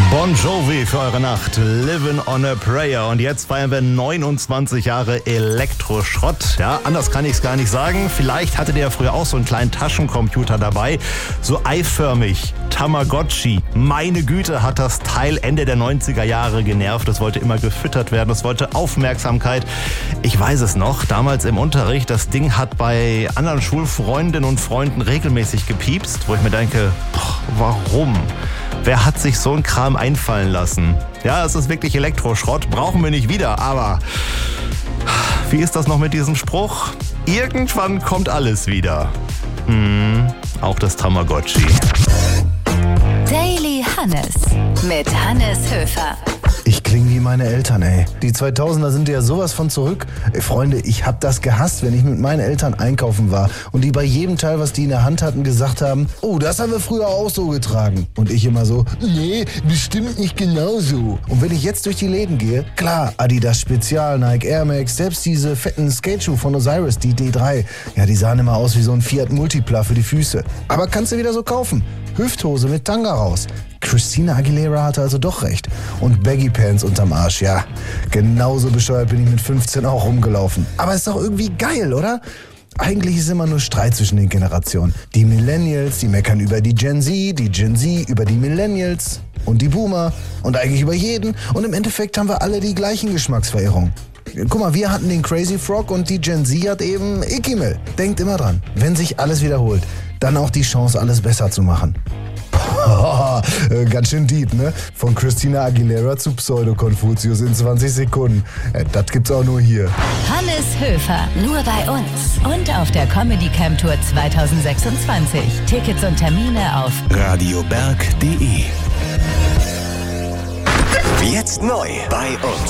Bon Jovi für eure Nacht, Livin' on a Prayer. Und jetzt feiern wir 29 Jahre Elektroschrott. Ja, anders kann ich es gar nicht sagen. Vielleicht hattet ihr ja früher auch so einen kleinen Taschencomputer dabei. So eiförmig, Tamagotchi. Meine Güte, hat das Teil Ende der 90er Jahre genervt. Es wollte immer gefüttert werden, es wollte Aufmerksamkeit. Ich weiß es noch, damals im Unterricht, das Ding hat bei anderen Schulfreundinnen und Freunden regelmäßig gepiepst, wo ich mir denke, warum? Wer hat sich so einen Kram einfallen lassen? Ja, es ist wirklich Elektroschrott, brauchen wir nicht wieder, aber wie ist das noch mit diesem Spruch? Irgendwann kommt alles wieder. Auch das Tamagotchi. Daily Hannes mit Hannes Höfer. Ich klinge wie meine Eltern, ey. Die 2000er sind ja sowas von zurück. Ey, Freunde, ich hab das gehasst, wenn ich mit meinen Eltern einkaufen war und die bei jedem Teil, was die in der Hand hatten, gesagt haben, oh, das haben wir früher auch so getragen. Und ich immer so, nee, bestimmt nicht genauso. Und wenn ich jetzt durch die Läden gehe, klar, Adidas Spezial, Nike Air Max, selbst diese fetten Skateschuhe von Osiris, die D3, ja, die sahen immer aus wie so ein Fiat Multipla für die Füße. Aber kannst du wieder so kaufen. Hüfthose mit Tanga raus. Christina Aguilera hatte also doch recht. Und Baggy Pants unterm Arsch, ja. Genauso bescheuert bin ich mit 15 auch rumgelaufen. Aber ist doch irgendwie geil, oder? Eigentlich ist immer nur Streit zwischen den Generationen. Die Millennials, die meckern über die Gen Z über die Millennials und die Boomer und eigentlich über jeden. Und im Endeffekt haben wir alle die gleichen Geschmacksverirrungen. Guck mal, wir hatten den Crazy Frog und die Gen Z hat eben Ikimel. Denkt immer dran, wenn sich alles wiederholt, dann auch die Chance, alles besser zu machen. Ganz schön deep, ne? Von Christina Aguilera zu Pseudo-Konfuzius in 20 Sekunden. Das gibt's auch nur hier. Hannes Höfer, nur bei uns. Und auf der Comedy Camp Tour 2026. Tickets und Termine auf radioberg.de. Jetzt neu bei uns.